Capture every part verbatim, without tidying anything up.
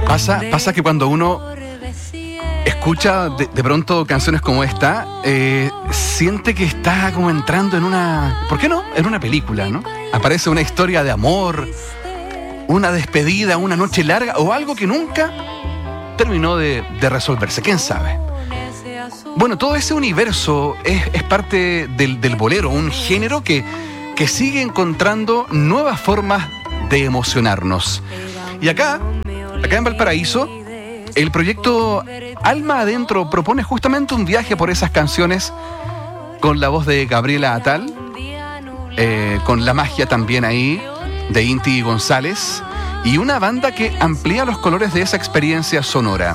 Pasa, pasa que cuando uno escucha de, de pronto canciones como esta, eh, siente que está como entrando en una... ¿Por qué no? En una película, ¿no? Aparece una historia de amor, una despedida, una noche larga o algo que nunca terminó de, de resolverse. ¿Quién sabe? Bueno, todo ese universo es, es parte del, del bolero, un género que, que sigue encontrando nuevas formas de emocionarnos. Y acá, acá en Valparaíso, el proyecto Alma Adentro propone justamente un viaje por esas canciones con la voz de Gabriela Attal, eh, con la magia también ahí de Inti González y una banda que amplía los colores de esa experiencia sonora.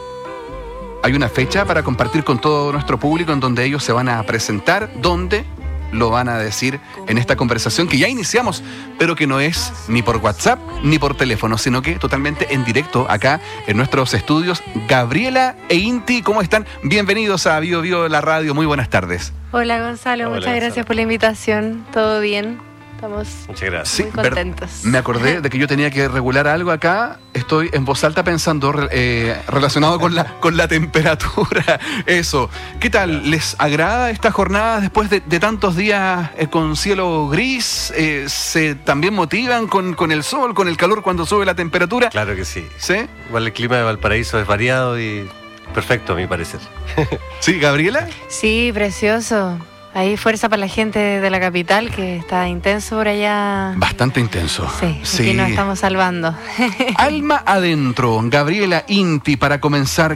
Hay una fecha para compartir con todo nuestro público en donde ellos se van a presentar, donde lo van a decir en esta conversación que ya iniciamos, pero que no es ni por WhatsApp ni por teléfono, sino que totalmente en directo acá en nuestros estudios. Gabriela e Inti, ¿cómo están? Bienvenidos a Bio Bio la radio, muy buenas tardes. Hola Gonzalo, Hola, muchas Gonzalo. gracias por la invitación, ¿todo bien? Estamos Muchas gracias. muy contentos. Sí, me acordé de que yo tenía que regular algo acá. Estoy en voz alta pensando eh, relacionado con la, con la temperatura. Eso. ¿Qué tal? ¿Les agrada esta jornada después de, de tantos días eh, con cielo gris? Eh, ¿Se también motivan con, con el sol, con el calor cuando sube la temperatura? Claro que sí. ¿Sí? Igual el clima de Valparaíso es variado y perfecto a mi parecer. ¿Sí, Gabriela? Sí, precioso. Ahí fuerza para la gente de la capital, que está intenso por allá. Bastante intenso. Sí, sí. Aquí nos estamos salvando. Alma Adentro, Gabriela Inti, para comenzar,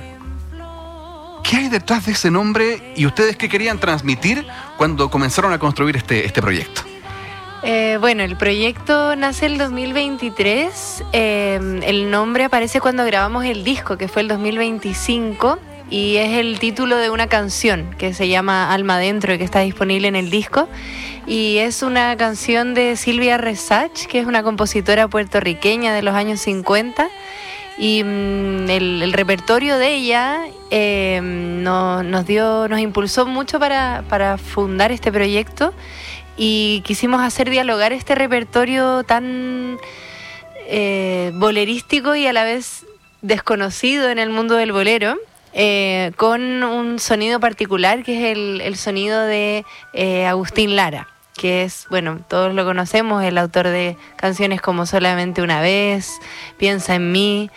¿qué hay detrás de ese nombre y ustedes qué querían transmitir cuando comenzaron a construir este, este proyecto? Eh, bueno, el proyecto nace el dos mil veintitrés, eh, el nombre aparece cuando grabamos el disco, que fue el dos mil veinticinco, y es el título de una canción que se llama Alma Adentro y que está disponible en el disco, y es una canción de Silvia Resach, que es una compositora puertorriqueña de los años cincuenta, y mm, el, el repertorio de ella eh, no, nos dio, nos impulsó mucho para, para fundar este proyecto, y quisimos hacer dialogar este repertorio tan eh, bolerístico y a la vez desconocido en el mundo del bolero, Eh, con un sonido particular que es el, el sonido de eh, Agustín Lara, que es, bueno, todos lo conocemos, el autor de canciones como Solamente una vez, Piensa en mí,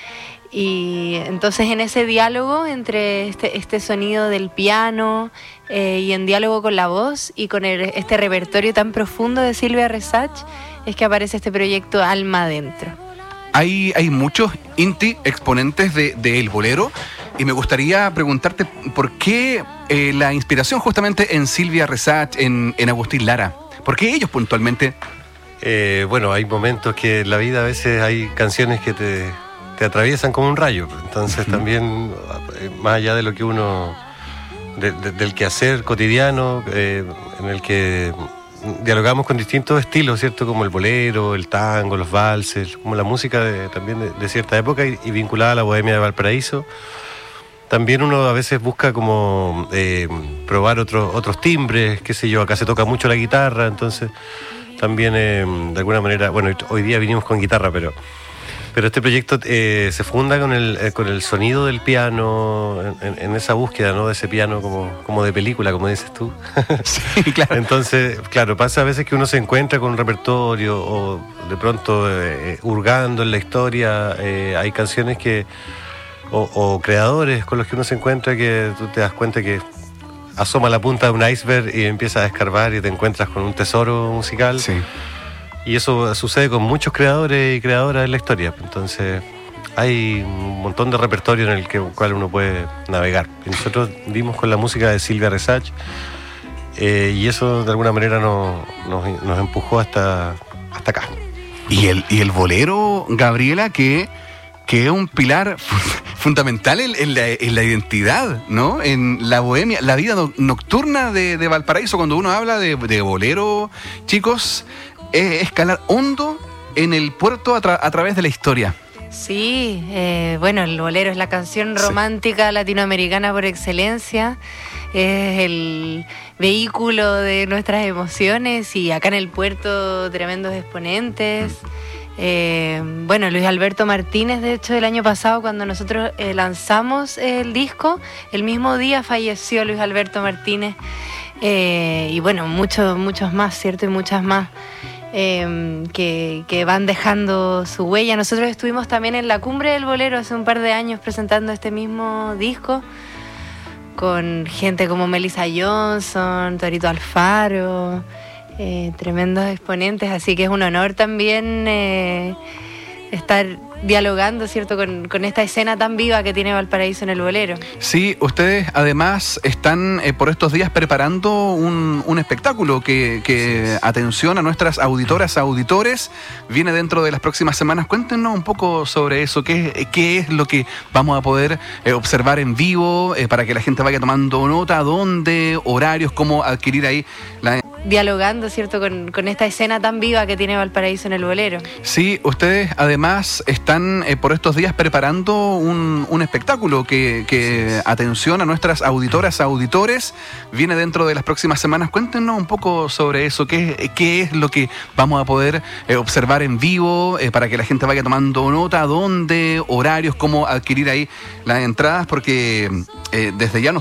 y entonces en ese diálogo entre este, este sonido del piano eh, y en diálogo con la voz y con el, este repertorio tan profundo de Silvia Resach es que aparece este proyecto Alma Adentro. Hay, hay muchos, Inti, exponentes de, de el bolero, y me gustaría preguntarte por qué eh, la inspiración justamente en Silvia Resach, en, en Agustín Lara. ¿Por qué ellos puntualmente? Eh, bueno, hay momentos que en la vida a veces hay canciones que te, te atraviesan como un rayo. Entonces uh-huh. también, más allá de lo que uno, de, de, del quehacer cotidiano, eh, en el que dialogamos con distintos estilos, ¿cierto? Como el bolero, el tango, los valses, como la música de, también de, de cierta época y, y vinculada a la bohemia de Valparaíso. También uno a veces busca como eh, probar otros otros timbres, qué sé yo, acá se toca mucho la guitarra, entonces también eh, de alguna manera, bueno, hoy día vinimos con guitarra, pero pero este proyecto eh, se funda con el eh, con el sonido del piano, en, en esa búsqueda, ¿no? De ese piano como, como de película, como dices tú. Sí, claro. Entonces, claro, pasa a veces que uno se encuentra con un repertorio o de pronto eh, hurgando en la historia, eh, hay canciones que O, o creadores con los que uno se encuentra que tú te das cuenta que asoma la punta de un iceberg y empiezas a escarbar y te encuentras con un tesoro musical. Sí. Y eso sucede con muchos creadores y creadoras en la historia. Entonces hay un montón de repertorio en el que, cual uno puede navegar. Y nosotros dimos con la música de Silvia Resach eh, y eso de alguna manera nos, nos, nos empujó hasta, hasta acá. Y el, y el bolero, Gabriela, que... que es un pilar fundamental en, en, la, en la identidad, ¿no? En la bohemia, la vida no, nocturna de, de Valparaíso. Cuando uno habla de, de bolero, chicos, es escalar hondo en el puerto a, tra- a través de la historia. Sí, eh, bueno, el bolero es la canción romántica sí. latinoamericana por excelencia, es el vehículo de nuestras emociones y acá en el puerto tremendos exponentes. Eh, bueno, Luis Alberto Martínez, de hecho, el año pasado, cuando nosotros eh, lanzamos el disco, el mismo día falleció Luis Alberto Martínez. Eh, y bueno, muchos, muchos más, ¿cierto? Y muchas más eh, que, que van dejando su huella. Nosotros estuvimos también en la Cumbre del Bolero hace un par de años presentando este mismo disco con gente como Melissa Johnson, Torito Alfaro, eh, tremendos exponentes, así que es un honor también eh, estar dialogando, ¿cierto?, con, con esta escena tan viva que tiene Valparaíso en el bolero. Sí, ustedes además están eh, por estos días preparando un, un espectáculo que, que, atención a nuestras auditoras, auditores, viene dentro de las próximas semanas. Cuéntenos un poco sobre eso, qué, qué es lo que vamos a poder eh, observar en vivo, eh, para que la gente vaya tomando nota, dónde, horarios, cómo adquirir ahí la... dialogando, ¿cierto?, con, con esta escena tan viva que tiene Valparaíso en el bolero. Sí, ustedes además están eh, por estos días preparando un, un espectáculo que, que, atención a nuestras auditoras, auditores, viene dentro de las próximas semanas. Cuéntenos un poco sobre eso, qué, qué es lo que vamos a poder eh, observar en vivo, eh, para que la gente vaya tomando nota, dónde, horarios, cómo adquirir ahí las entradas, porque eh, desde ya nos